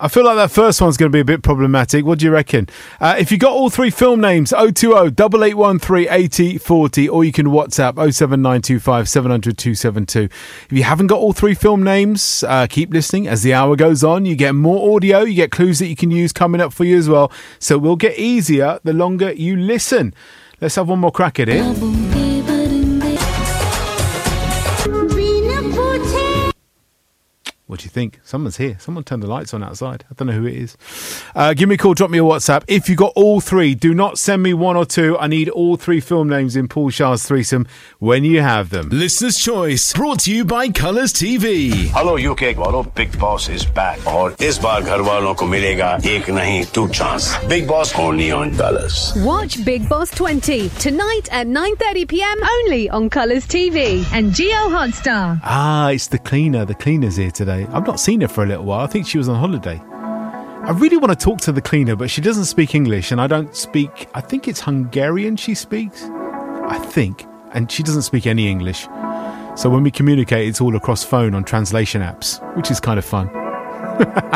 I feel like that first one's going to be a bit problematic. What do you reckon? If you got all three film names, 020 8813 8040, or you can WhatsApp 07925 700 272. If you haven't got all three film names, keep listening. As the hour goes on, you get more audio, you get clues that you can use coming up for you as well. So it will get easier the longer you listen. Let's have one more crack at it. What do you think? Someone's here. Someone turned the lights on outside. I don't know who it is. Give me a call. Drop me a WhatsApp. If you got all three, do not send me one or two. I need all three film names in Paul Shah's threesome when you have them. Listener's Choice, brought to you by Colours TV. Hello UK वालों, Big Boss is back. और इस बार घर वालों को मिलेगा एक नहीं 2 chance. Big Boss only on Colours. Watch Big Boss 20 tonight at 9:30 p.m. only on Colours TV and Geo Hotstar. It's the cleaner. The cleaner's here today. I've not seen her for a little while. I think she was on holiday. I really want to talk to the cleaner, but she doesn't speak English, and I don't speak... I think it's Hungarian she speaks. I think. And she doesn't speak any English. So when we communicate, it's all across phone on translation apps, which is kind of fun.